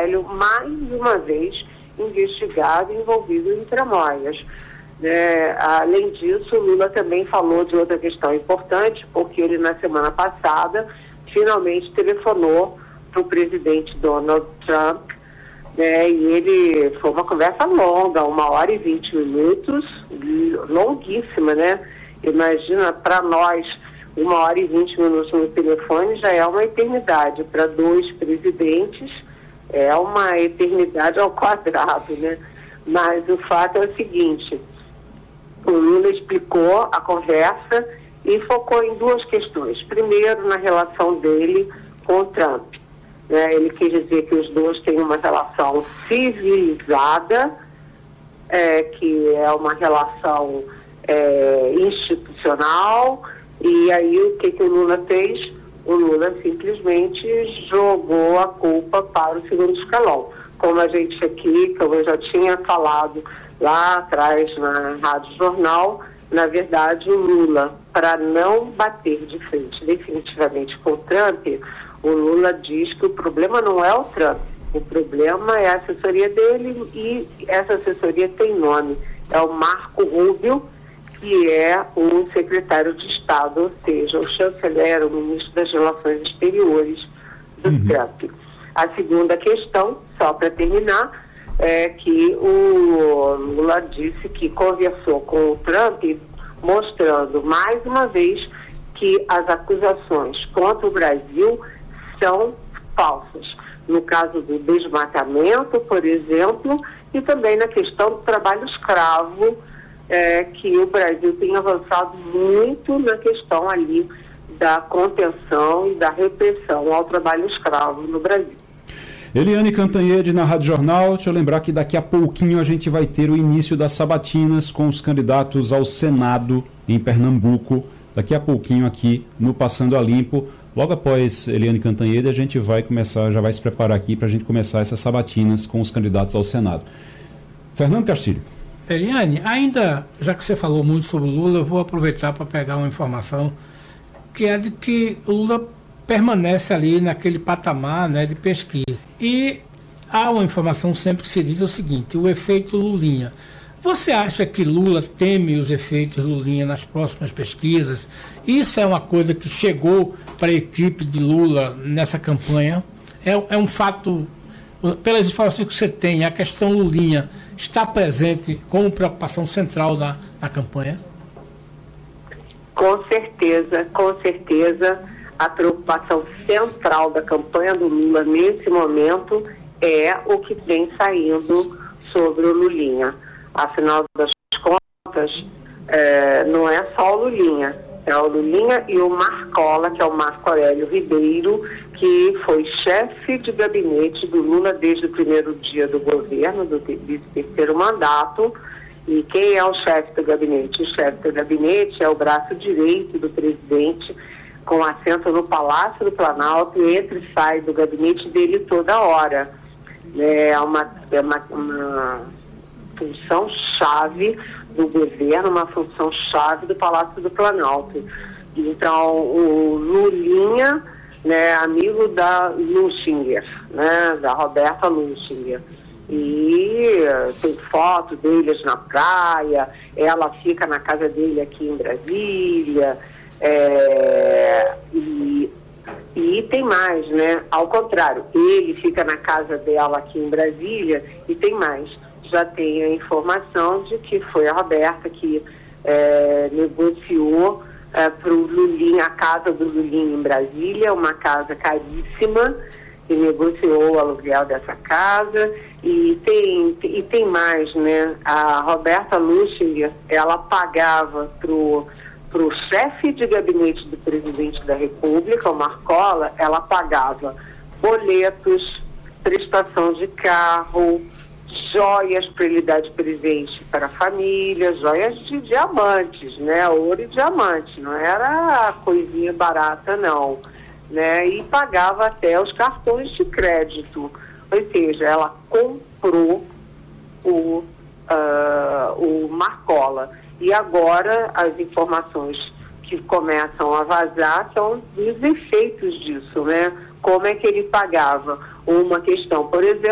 Aurélio, mais uma vez investigado e envolvido em tramóias. Além disso, Lula também falou de outra questão importante, porque ele, na semana passada, finalmente telefonou para o presidente Donald Trump, e ele foi uma conversa longa, 1h20, longuíssima, né? Imagina, para nós, 1h20 no telefone já é uma eternidade. Para 2 presidentes, é uma eternidade ao quadrado, né? Mas o fato é o seguinte: o Lula explicou a conversa e focou em 2 questões. Primeiro, na relação dele com o Trump. Ele quis dizer que os dois têm uma relação civilizada, que é uma relação institucional. E aí o que o Lula fez? O Lula simplesmente jogou a culpa para o segundo escalão. Como a gente aqui, como eu já tinha falado lá atrás na Rádio Jornal, na verdade o Lula, para não bater de frente definitivamente com o Trump, o Lula diz que o problema não é o Trump, o problema é a assessoria dele, e essa assessoria tem nome, é o Marco Rubio, que é o secretário de Estado, ou seja, o chanceler, o ministro das Relações Exteriores do Trump. A segunda questão, só para terminar, é que o Lula disse que conversou com o Trump, mostrando mais uma vez que as acusações contra o Brasil são falsas. No caso do desmatamento, por exemplo, e também na questão do trabalho escravo, que o Brasil tem avançado muito na questão ali da contenção e da repressão ao trabalho escravo no Brasil. Eliane Cantanhede, na Rádio Jornal. Deixa eu lembrar que daqui a pouquinho a gente vai ter o início das sabatinas com os candidatos ao Senado em Pernambuco. Daqui a pouquinho aqui no Passando a Limpo. Logo após Eliane Cantanhede, a gente vai começar, já vai se preparar aqui para a gente começar essas sabatinas com os candidatos ao Senado. Fernando Castilho. Eliane, ainda, já que você falou muito sobre o Lula, eu vou aproveitar para pegar uma informação que é de que o Lula permanece ali naquele patamar, né, de pesquisa. E há uma informação sempre que se diz o seguinte: o efeito Lulinha. Você acha que Lula teme os efeitos Lulinha nas próximas pesquisas? Isso é uma coisa que chegou para a equipe de Lula nessa campanha? É um fato, pelas informações que você tem, a questão Lulinha está presente como preocupação central na campanha? Com certeza, com certeza. A preocupação central da campanha do Lula nesse momento é o que vem saindo sobre o Lulinha. Afinal das contas, não é só o Lulinha, é o Lulinha e o Marcola, que é o Marco Aurélio Ribeiro, que foi chefe de gabinete do Lula desde o primeiro dia do governo, do terceiro mandato. E quem é o chefe do gabinete? O chefe do gabinete é o braço direito do presidente, com assento no Palácio do Planalto, entra e sai do gabinete dele toda hora. É uma função chave do governo, uma função chave do Palácio do Planalto. Então, o Lulinha, né, amigo da Luchinger, né, da Roberta Luchinger. E tem foto deles na praia, ela fica na casa dele aqui em Brasília. E tem mais, né? Ao contrário, ele fica na casa dela aqui em Brasília e tem mais. Já tem a informação de que foi a Roberta que negociou para o Lulinha, a casa do Lulinha em Brasília, uma casa caríssima, e negociou o aluguel dessa casa. E tem mais, né? A Roberta Luchinger, ela pagava pro chefe de gabinete do presidente da República, o Marcola, ela pagava boletos, prestação de carro, joias para ele dar de presente para a família, joias de diamantes, né? Ouro e diamante, não era coisinha barata, não, né? E pagava até os cartões de crédito, ou seja, ela comprou o Marcola. E agora as informações que começam a vazar são dos efeitos disso, né? Como é que ele pagava? Uma questão, por exemplo,